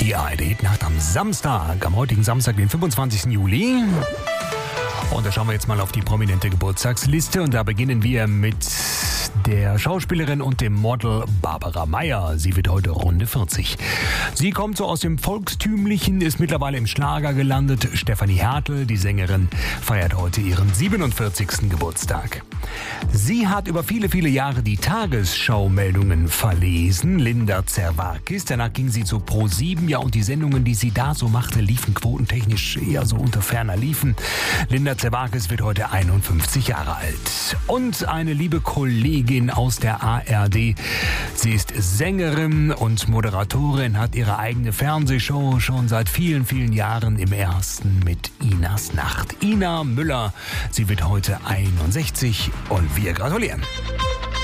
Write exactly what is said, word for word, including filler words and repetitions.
Die A R D-Nacht am Samstag, am heutigen Samstag, den fünfundzwanzigsten Juli. Und da schauen wir jetzt mal auf die prominente Geburtstagsliste und da beginnen wir mit der Schauspielerin und dem Model Barbara Meyer. Sie wird heute Runde vierzig. Sie kommt so aus dem Volkstümlichen, ist mittlerweile im Schlager gelandet. Stefanie Hertel, die Sängerin, feiert heute ihren siebenundvierzigsten Geburtstag. Sie hat über viele, viele Jahre die Tagesschau-Meldungen verlesen. Linda Zerwakis. Danach ging sie zu ProSieben. Ja, und die Sendungen, die sie da so machte, liefen quotentechnisch eher so unter ferner Liefen. Linda Zerwakis wird heute einundfünfzig Jahre alt. Und eine liebe Kollegin aus der A R D. Sie ist Sängerin und Moderatorin, hat ihre eigene Fernsehshow schon seit vielen, vielen Jahren im Ersten mit Inas Nacht. Ina Müller, sie wird heute einundsechzig und wir gratulieren.